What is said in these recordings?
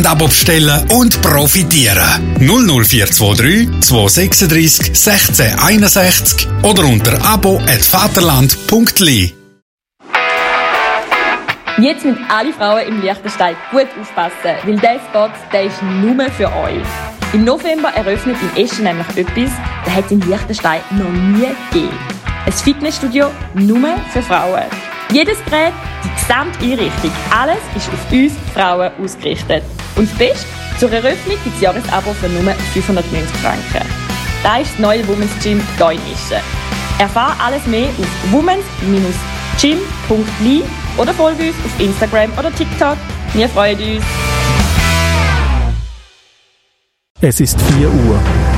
Abo bestellen und profitieren. 00423 236 1661 oder unter abo@vaterland.li. Jetzt müssen alle Frauen im Liechtenstein gut aufpassen, weil dieser Spot, der ist nur für euch. Im November eröffnet in Eschen nämlich etwas, das hat es in Liechtenstein noch nie gegeben. Ein Fitnessstudio nur für Frauen. Jedes Gerät, die gesamte Einrichtung, alles ist auf uns Frauen ausgerichtet. Und das Beste, zur Eröffnung gibt es Jahresabo für nur 590 Franken. Das ist das neue Women's Gym hier in Eschen. Erfahre alles mehr auf womens-gym.li oder folge uns auf Instagram oder TikTok. Wir freuen uns. Es ist 4 Uhr.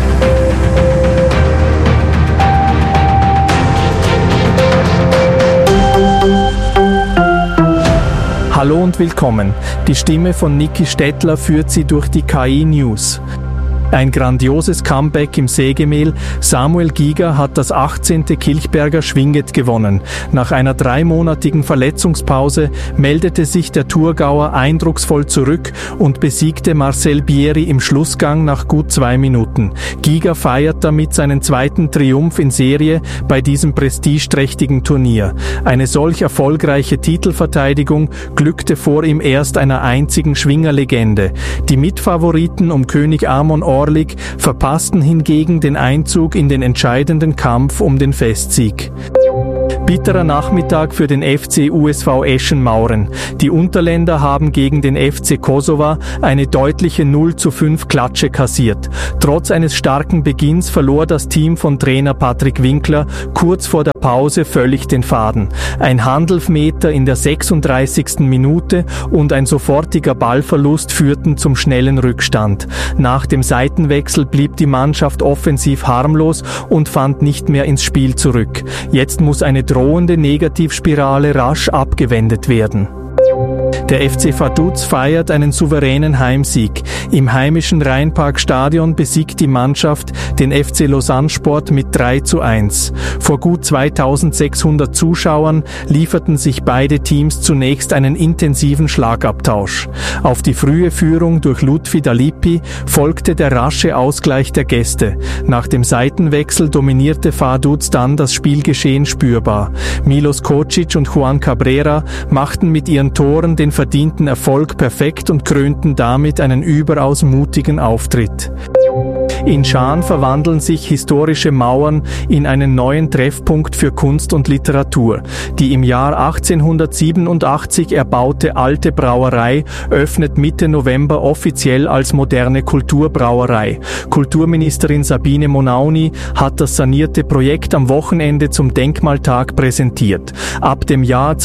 Hallo und willkommen. Die Stimme von Niki Stettler führt Sie durch die KI News. Ein grandioses Comeback im Sägemehl. Samuel Giger hat das 18. Kilchberger Schwinget gewonnen. Nach einer 3-monatigen Verletzungspause meldete sich der Thurgauer eindrucksvoll zurück und besiegte Marcel Bieri im Schlussgang nach gut 2 Minuten. Giger feiert damit seinen 2. Triumph in Serie bei diesem prestigeträchtigen Turnier. Eine solch erfolgreiche Titelverteidigung glückte vor ihm erst einer einzigen Schwingerlegende. Die Mitfavoriten um König Amon Orlik verpassten hingegen den Einzug in den entscheidenden Kampf um den Festsieg. Bitterer Nachmittag für den FC USV Eschen-Mauren. Die Unterländer haben gegen den FC Kosova eine deutliche 0:5 Klatsche kassiert. Trotz eines starken Beginns verlor das Team von Trainer Patrick Winkler kurz vor der Pause völlig den Faden. Ein Handelfmeter in der 36. Minute und ein sofortiger Ballverlust führten zum schnellen Rückstand. Nach dem Seitenwechsel blieb die Mannschaft offensiv harmlos und fand nicht mehr ins Spiel zurück. Jetzt muss eine drohende Negativspirale rasch abgewendet werden. Der FC Vaduz feiert einen souveränen Heimsieg. Im heimischen Rheinparkstadion besiegt die Mannschaft den FC Lausanne Sport mit 3:1. Vor gut 2600 Zuschauern lieferten sich beide Teams zunächst einen intensiven Schlagabtausch. Auf die frühe Führung durch Lutfi Dalippi folgte der rasche Ausgleich der Gäste. Nach dem Seitenwechsel dominierte Vaduz dann das Spielgeschehen spürbar. Milos Kocic und Juan Cabrera machten mit ihren Toren den verdienten Erfolg perfekt und krönten damit einen überaus mutigen Auftritt. In Schaan verwandeln sich historische Mauern in einen neuen Treffpunkt für Kunst und Literatur. Die im Jahr 1887 erbaute alte Brauerei öffnet Mitte November offiziell als moderne Kulturbrauerei. Kulturministerin Sabine Monauni hat das sanierte Projekt am Wochenende zum Denkmaltag präsentiert. Ab dem Jahr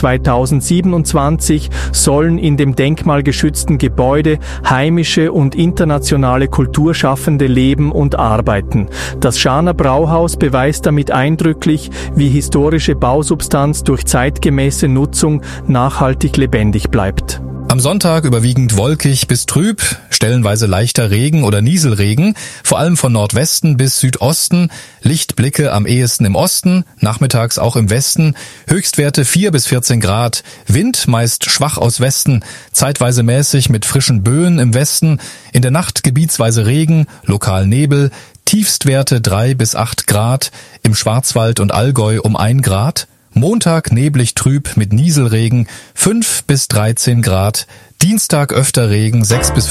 2027 sollen in dem denkmalgeschützten Gebäude heimische und internationale Kulturschaffende leben und arbeiten. Das Schaaner Brauhaus beweist damit eindrücklich, wie historische Bausubstanz durch zeitgemäße Nutzung nachhaltig lebendig bleibt. Am Sonntag überwiegend wolkig bis trüb, stellenweise leichter Regen oder Nieselregen, vor allem von Nordwesten bis Südosten, Lichtblicke am ehesten im Osten, nachmittags auch im Westen, Höchstwerte 4 bis 14 Grad, Wind meist schwach aus Westen, zeitweise mäßig mit frischen Böen im Westen, in der Nacht gebietsweise Regen, lokal Nebel, Tiefstwerte 3 bis 8 Grad, im Schwarzwald und Allgäu um 1 Grad, Montag neblig trüb mit Nieselregen 5 bis 13 Grad, Dienstag öfter Regen 6 bis